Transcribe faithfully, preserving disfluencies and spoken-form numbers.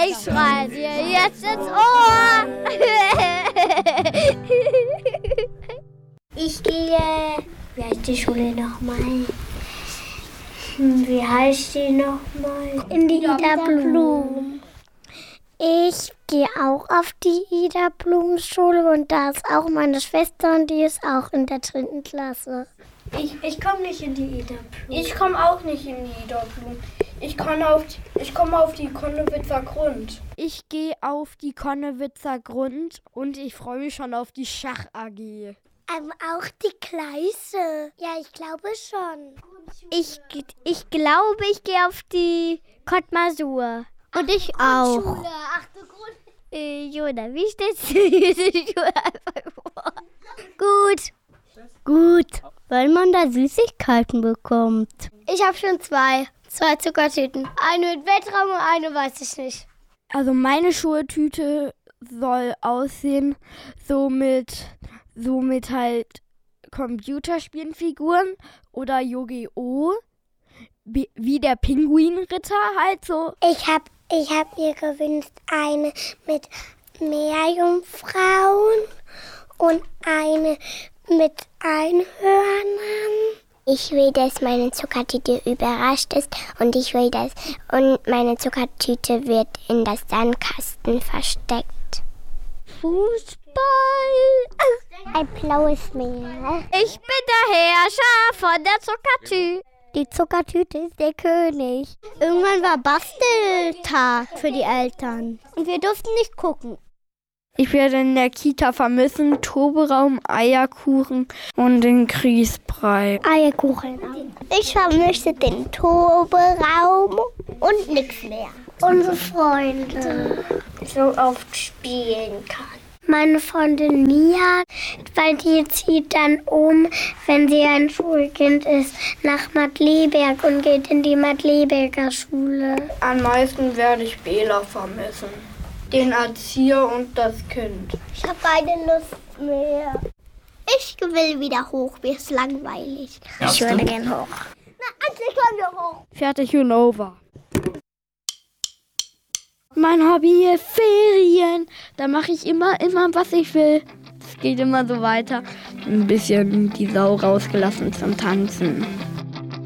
Ich schreie dir jetzt ins Ohr. Ich gehe, wie heißt die Schule nochmal? Wie heißt die nochmal? In die Ida Blum. Ich gehe auch auf die Ida Blum Schule und da ist auch meine Schwester und die ist auch in der dritten Klasse. Ich, ich komme nicht in die Ida Blum. Ich komme auch nicht in die Ida Blum. Ich komme auf, ich komme auf die Konnewitzer Grund. Ich gehe auf die Konnewitzer Grund und ich freue mich schon auf die Schach-A G. Ähm, auch die Kleise. Ja, ich glaube schon. Ich, ich glaube, ich gehe auf die Kottmasur. Und ich auch. Schule, achte Grund. Äh, Jona, wie steht's dir? Gut. Gut, weil man da Süßigkeiten bekommt. Ich habe schon zwei. Zwei Zuckertüten. Eine mit Weltraum und eine weiß ich nicht. Also meine Schultüte soll aussehen so mit, so mit halt Computerspielenfiguren oder Yu-Gi-Oh! Wie der Pinguinritter halt so. Ich habe ich hab mir gewünscht eine mit Meerjungfrauen und eine mit Einhörnern. Ich will, dass meine Zuckertüte überrascht ist und ich will, dass und meine Zuckertüte wird in das Sandkasten versteckt. Fußball. Ein blaues Meer. Ich bin der Herrscher von der Zuckertüte. Die Zuckertüte ist der König. Irgendwann war Basteltag für die Eltern. Und wir durften nicht gucken. Ich werde in der Kita vermissen Toberaum, Eierkuchen und den Grießbrei. Eierkuchen. Ich vermisse den Toberaum und nichts mehr. Unsere Freunde. So oft spielen kann. Meine Freundin Mia, weil die zieht dann um, wenn sie ein Schulkind ist, nach Madleberg und geht in die Madleberger Schule. Am meisten werde ich Bela vermissen. Den Erzieher und das Kind. Ich habe keine Lust mehr. Ich will wieder hoch, mir ist langweilig. Ich würde gern hoch. Na, endlich kommen wir hoch. Fertig und over. Mein Hobby ist Ferien. Da mache ich immer, immer, was ich will. Es geht immer so weiter. Ein bisschen die Sau rausgelassen zum Tanzen.